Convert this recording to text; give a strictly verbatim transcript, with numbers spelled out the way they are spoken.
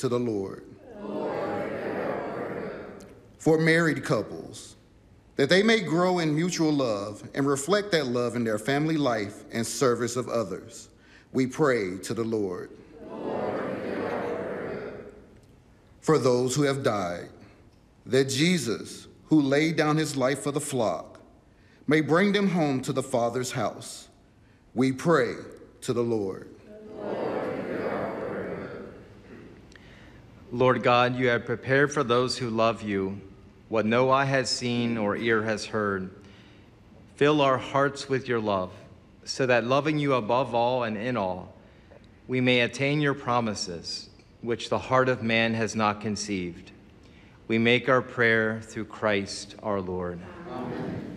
to the Lord. For married couples, that they may grow in mutual love and reflect that love in their family life and service of others, we pray to the Lord. For those who have died, that Jesus, who laid down his life for the flock, may bring them home to the Father's house, we pray to the Lord. Lord God, you have prepared for those who love you what no eye has seen or ear has heard. Fill our hearts with your love, so that loving you above all and in all, we may attain your promises, which the heart of man has not conceived. We make our prayer through Christ our Lord. Amen.